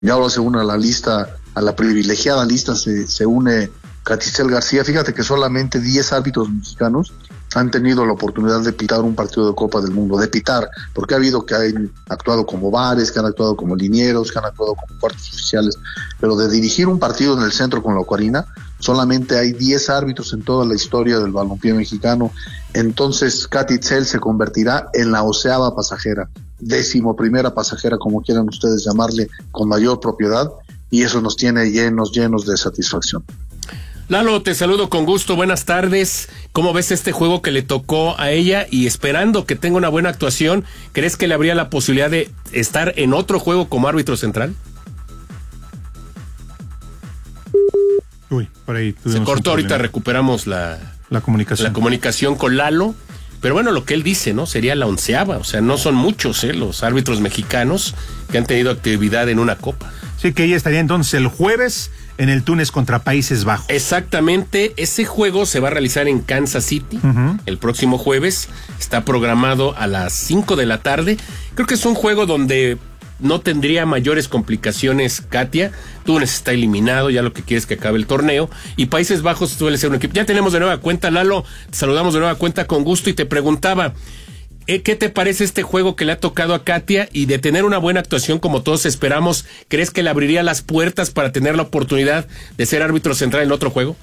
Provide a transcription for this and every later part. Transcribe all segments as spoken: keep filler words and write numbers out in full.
Y ahora se une a la lista, a la privilegiada lista, se, se une Catistel García. Fíjate que solamente diez árbitros mexicanos han tenido la oportunidad de pitar un partido de Copa del Mundo, de pitar, porque ha habido que han actuado como bares, que han actuado como linieros, que han actuado como cuartos oficiales, pero de dirigir un partido en el centro con la Ocarina, solamente hay diez árbitros en toda la historia del balompié mexicano. Entonces Catistel se convertirá en la onceava pasajera, décimo primera pasajera, como quieran ustedes llamarle, con mayor propiedad, y eso nos tiene llenos, llenos de satisfacción. Lalo, te saludo con gusto, buenas tardes. ¿Cómo ves este juego que le tocó a ella? Y esperando que tenga una buena actuación, ¿crees que le habría la posibilidad de estar en otro juego como árbitro central? Uy, por ahí se cortó, ahorita recuperamos la, la comunicación. La comunicación con Lalo. Pero bueno, lo que él dice, ¿no? Sería la onceava, o sea, no son muchos, ¿eh? Los árbitros mexicanos que han tenido actividad en una copa. Sí, que ella estaría entonces el jueves en el Túnez contra Países Bajos. Exactamente, ese juego se va a realizar en Kansas City, uh-huh. el próximo jueves, está programado a las cinco de la tarde. Creo que es un juego donde no tendría mayores complicaciones, Katia. Túnez está eliminado, ya lo que quiere es que acabe el torneo, y Países Bajos suele ser un equipo. Ya tenemos de nueva cuenta, Lalo, te saludamos de nueva cuenta con gusto, y te preguntaba, ¿qué te parece este juego que le ha tocado a Katia? Y de tener una buena actuación como todos esperamos, ¿crees que le abriría las puertas para tener la oportunidad de ser árbitro central en otro juego?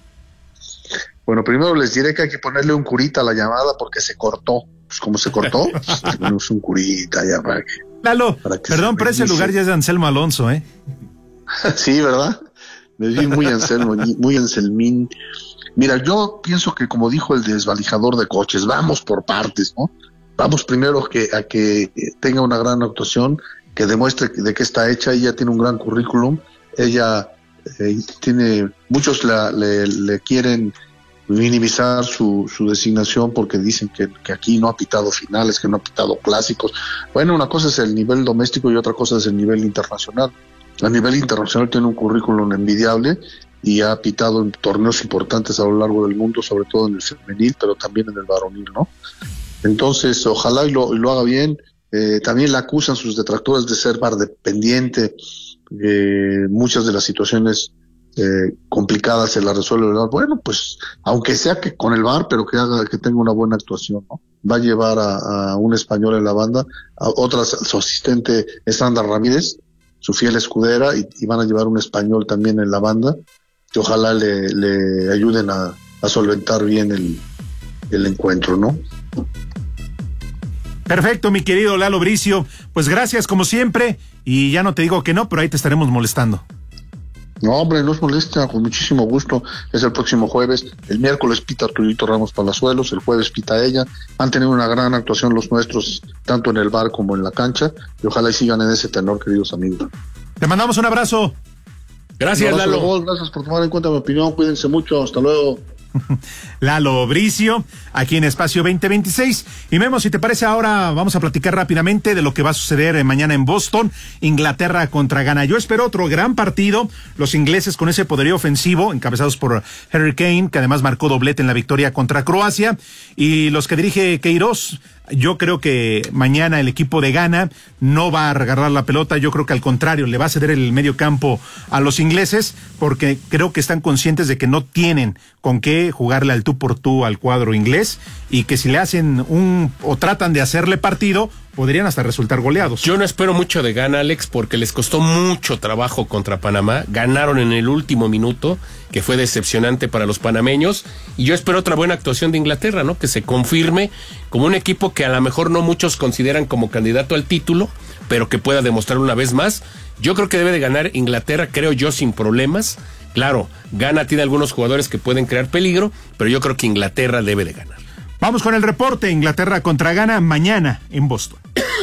Bueno, primero les diré que hay que ponerle un curita a la llamada porque se cortó. Pues como se cortó, tenemos un curita ya para que... Lalo, para que perdón, pero ese lugar ya es de Anselmo Alonso, ¿eh? Sí, ¿verdad? Me vi muy Anselmo, muy Anselmín. Mira, yo pienso que, como dijo el desvalijador de coches, vamos por partes, ¿no? Vamos primero que, a que tenga una gran actuación, que demuestre de qué está hecha. Ella tiene un gran currículum, ella eh, tiene, muchos la, le, le quieren minimizar su, su designación porque dicen que, que aquí no ha pitado finales, que no ha pitado clásicos. Bueno, una cosa es el nivel doméstico y otra cosa es el nivel internacional. A nivel internacional tiene un currículum envidiable y ha pitado en torneos importantes a lo largo del mundo, sobre todo en el femenil, pero también en el varonil, ¿no? Entonces, ojalá y lo, y lo haga bien. Eh, también la acusan sus detractores de ser bar dependiente. Eh, muchas de las situaciones eh, complicadas se las resuelve el V A R. Bueno, pues, aunque sea que con el V A R, pero que haga, que tenga una buena actuación, ¿no? Va a llevar a, a un español en la banda, a otra, su asistente es Sandra Ramírez, su fiel escudera, y, y van a llevar un español también en la banda, que ojalá le, le ayuden a, a solventar bien el, el encuentro, ¿no? Perfecto, mi querido Lalo Bricio, pues gracias como siempre, y ya no te digo que no, pero ahí te estaremos molestando. No, hombre, no es molesta, con muchísimo gusto. Es el próximo jueves. El miércoles pita Arturito Ramos Palazuelos, el jueves pita ella. Han tenido una gran actuación los nuestros, tanto en el bar como en la cancha, y ojalá y sigan en ese tenor, queridos amigos. Te mandamos un abrazo. Gracias, un abrazo, Lalo. Gol, gracias por tomar en cuenta mi opinión. Cuídense mucho. Hasta luego. Lalo Bricio, aquí en Espacio veinte veintiséis. Y Memo, si te parece, ahora vamos a platicar rápidamente de lo que va a suceder mañana en Boston, Inglaterra contra Ghana. Yo espero otro gran partido, los ingleses con ese poderío ofensivo, encabezados por Harry Kane, que además marcó doblete en la victoria contra Croacia, y los que dirige Queiroz. Yo creo que mañana el equipo de Ghana no va a regalar la pelota, yo creo que al contrario, le va a ceder el medio campo a los ingleses, porque creo que están conscientes de que no tienen con qué jugarle al tú por tú al cuadro inglés, y que si le hacen un, o tratan de hacerle partido, podrían hasta resultar goleados. Yo no espero mucho de Ghana, Alex, porque les costó mucho trabajo contra Panamá, ganaron en el último minuto, que fue decepcionante para los panameños, y yo espero otra buena actuación de Inglaterra, ¿no? Que se confirme como un equipo que a lo mejor no muchos consideran como candidato al título, pero que pueda demostrar una vez más. Yo creo que debe de ganar Inglaterra, creo yo, sin problemas. Claro, Ghana tiene algunos jugadores que pueden crear peligro, pero yo creo que Inglaterra debe de ganar. Vamos con el reporte. Inglaterra contra Ghana mañana en Boston.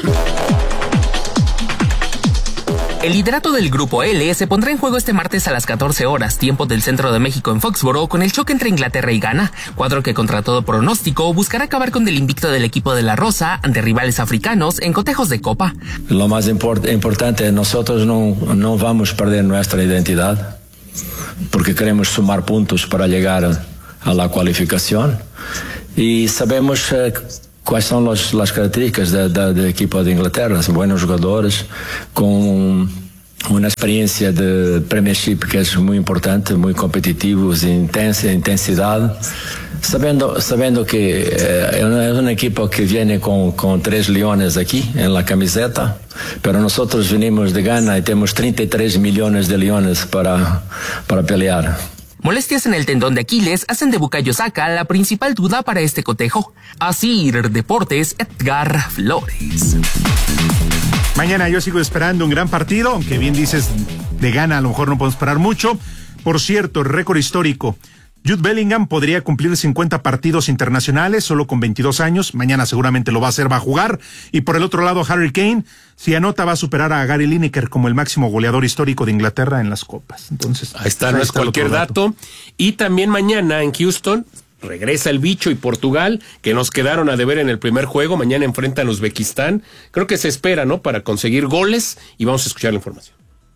El liderato del Grupo L se pondrá en juego este martes a las catorce horas, tiempo del centro de México en Foxboro, con el choque entre Inglaterra y Ghana, cuadro que contra todo pronóstico buscará acabar con el invicto del equipo de la Rosa ante rivales africanos en cotejos de Copa. Lo más import- importante, nosotros no, no vamos a perder nuestra identidad, porque queremos sumar puntos para llegar a, a la cualificación, y sabemos eh, cuáles son los, las características del de, de equipo de Inglaterra. Buenos jugadores con una experiencia de Premiership que es muy importante, muy competitivos, intensa, intensidad. Sabiendo, sabiendo que eh, es un equipo que viene con, con tres leones aquí en la camiseta, pero nosotros venimos de Ghana y tenemos treinta y tres millones de leones para, para pelear. Molestias en el tendón de Aquiles hacen de Bukayo Saka la principal duda para este cotejo. Así, Deportes, Edgar Flores. Mañana yo sigo esperando un gran partido, aunque bien dices, de Ghana a lo mejor no podemos esperar mucho. Por cierto, récord histórico. Jude Bellingham podría cumplir cincuenta partidos internacionales solo con veintidós años. Mañana seguramente lo va a hacer, va a jugar. Y por el otro lado, Harry Kane, si anota, va a superar a Gary Lineker como el máximo goleador histórico de Inglaterra en las copas. Entonces, ahí está, no es cualquier dato. Y también mañana en Houston regresa el bicho y Portugal, que nos quedaron a deber en el primer juego. Mañana enfrentan a Uzbekistán. Creo que se espera, ¿no?, para conseguir goles. Y vamos a escuchar la información.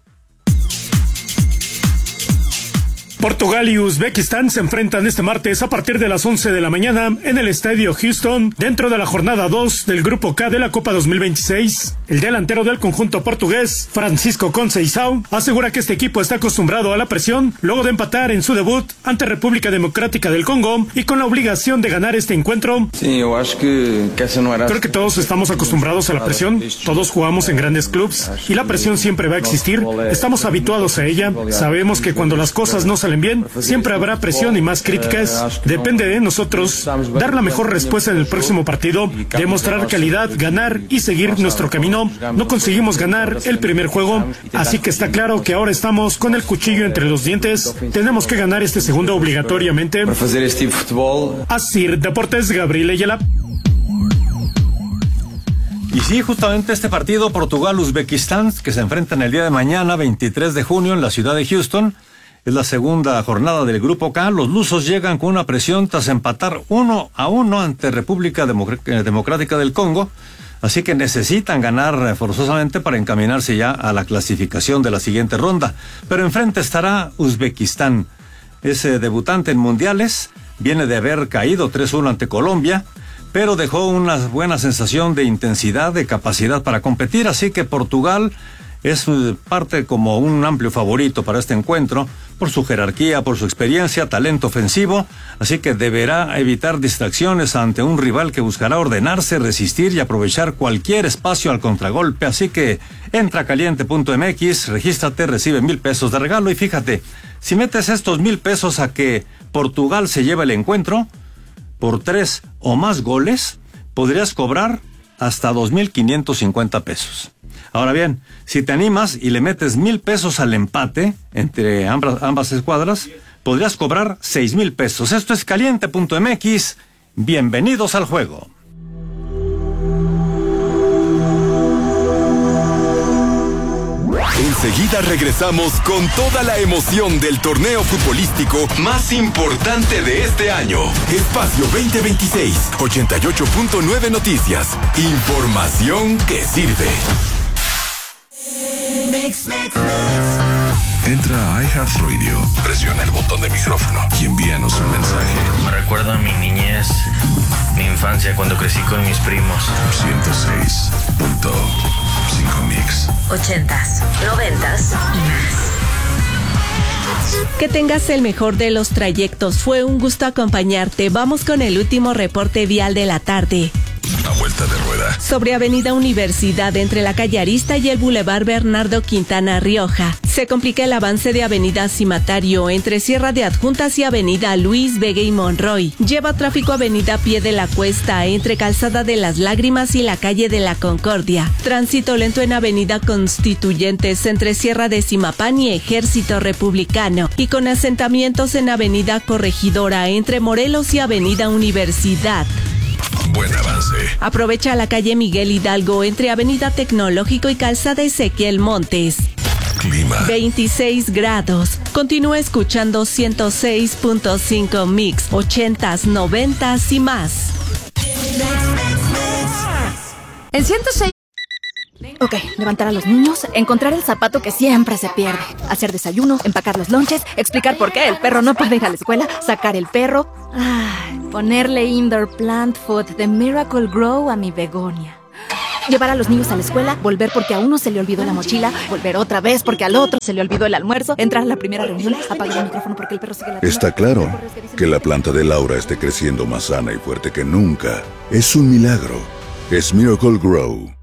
Portugal y Uzbekistán se enfrentan este martes a partir de las once de la mañana en el Estadio Houston, dentro de la jornada dos del Grupo K de la Copa dos mil veintiséis. El delantero del conjunto portugués, Francisco Conceição, asegura que este equipo está acostumbrado a la presión luego de empatar en su debut ante República Democrática del Congo y con la obligación de ganar este encuentro. Sí, yo acho que, que esa no era... Creo que todos estamos acostumbrados a la presión, todos jugamos en grandes clubes y la presión siempre va a existir, estamos habituados a ella, sabemos que cuando las cosas no salen bien, siempre habrá presión y más críticas. Depende de nosotros dar la mejor respuesta en el próximo partido, demostrar calidad, ganar y seguir nuestro camino. No conseguimos ganar el primer juego, así que está claro que ahora estamos con el cuchillo entre los dientes. Tenemos que ganar este segundo obligatoriamente. Así, Deportes, Gabriel Ayala. Y sí, justamente este partido Portugal-Uzbekistán, que se enfrentan el día de mañana, veintitrés de junio, en la ciudad de Houston, es la segunda jornada del Grupo K. Los lusos llegan con una presión tras empatar uno a uno ante República Democrática del Congo, así que necesitan ganar forzosamente para encaminarse ya a la clasificación de la siguiente ronda. Pero enfrente estará Uzbekistán, ese debutante en mundiales, viene de haber caído tres uno ante Colombia, pero dejó una buena sensación de intensidad, de capacidad para competir, así que Portugal es parte como un amplio favorito para este encuentro, por su jerarquía, por su experiencia, talento ofensivo, así que deberá evitar distracciones ante un rival que buscará ordenarse, resistir y aprovechar cualquier espacio al contragolpe, así que entra a caliente punto m x, regístrate, recibe mil pesos de regalo y fíjate, si metes estos mil pesos a que Portugal se lleve el encuentro, por tres o más goles, podrías cobrar hasta dos mil quinientos cincuenta pesos. Ahora bien, si te animas y le metes mil pesos al empate entre ambas, ambas escuadras, podrías cobrar seis mil pesos. Esto es caliente punto m x. Bienvenidos al juego. Enseguida regresamos con toda la emoción del torneo futbolístico más importante de este año. Espacio veinte veintiséis, ochenta y ocho punto nueve Noticias. Información que sirve. Entra a iHeartRadio, presiona el botón de micrófono y envíanos un mensaje. Me recuerda a mi niñez, mi infancia cuando crecí con mis primos. ciento seis punto cinco Mix. Ochentas, noventas y más. Que tengas el mejor de los trayectos. Fue un gusto acompañarte. Vamos con el último reporte vial de la tarde. A vuelta de rueda. Sobre Avenida Universidad entre la calle Arista y el Boulevard Bernardo Quintana Rioja. Se complica el avance de Avenida Cimatario entre Sierra de Adjuntas y Avenida Luis Vega y Monroy. Lleva tráfico Avenida Pie de la Cuesta entre Calzada de las Lágrimas y la calle de la Concordia. Tránsito lento en Avenida Constituyentes entre Sierra de Zimapán y Ejército Republicano. Y con asentamientos en Avenida Corregidora entre Morelos y Avenida Universidad. Buen avance. Aprovecha la calle Miguel Hidalgo entre Avenida Tecnológico y Calzada Ezequiel Montes. Clima. veintiséis grados. Continúa escuchando ciento seis punto cinco Mix, ochentas, noventas y más. En ciento seis. Ok, levantar a los niños, encontrar el zapato que siempre se pierde, hacer desayuno, empacar los lonches, explicar por qué el perro no puede ir a la escuela, sacar el perro, ay, ponerle indoor plant food de Miracle Grow a mi begonia. Llevar a los niños a la escuela, volver porque a uno se le olvidó la mochila, volver otra vez porque al otro se le olvidó el almuerzo, entrar a la primera reunión, apagar el micrófono porque el perro sigue la... Está claro que la planta de Laura esté creciendo más sana y fuerte que nunca. Es un milagro. Es Miracle Grow.